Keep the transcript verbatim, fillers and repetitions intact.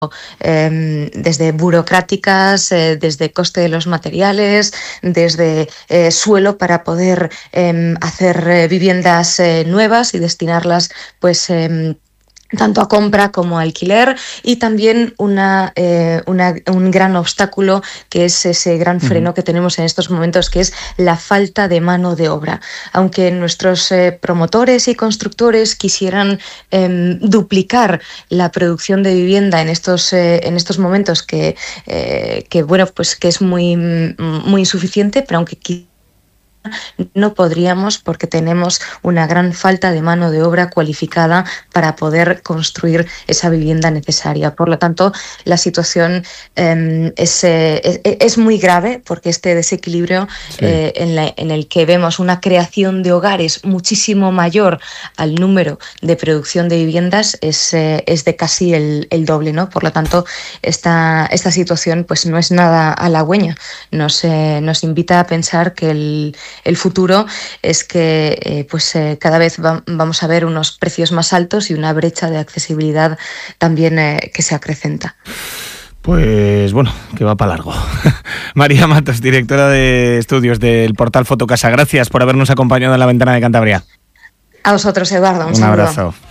Eh, desde burocráticas, eh, desde coste de los materiales, desde eh, suelo para poder eh, hacer eh, viviendas eh, nuevas y destinarlas pues eh, tanto a compra como a alquiler, y también una, eh, una, un gran obstáculo que es ese gran freno uh-huh. que tenemos en estos momentos, que es la falta de mano de obra. Aunque nuestros eh, promotores y constructores quisieran eh, duplicar la producción de vivienda en estos, eh, en estos momentos que, eh, que, bueno, pues que es muy, muy insuficiente, pero aunque no podríamos, porque tenemos una gran falta de mano de obra cualificada para poder construir esa vivienda necesaria. Por lo tanto, la situación eh, es, eh, es, es muy grave, porque este desequilibrio sí. eh, en, la, en el que vemos una creación de hogares muchísimo mayor al número de producción de viviendas es, eh, es de casi el, el doble, ¿no? Por lo tanto, esta, esta situación pues no es nada halagüeña. Nos, eh, nos invita a pensar que el El futuro es que eh, pues, eh, cada vez va, vamos a ver unos precios más altos y una brecha de accesibilidad también eh, que se acrecenta. Pues bueno, que va para largo. María Matos, directora de estudios del portal Fotocasa, gracias por habernos acompañado en La Ventana de Cantabria. A vosotros, Eduardo. Un, un saludo. abrazo.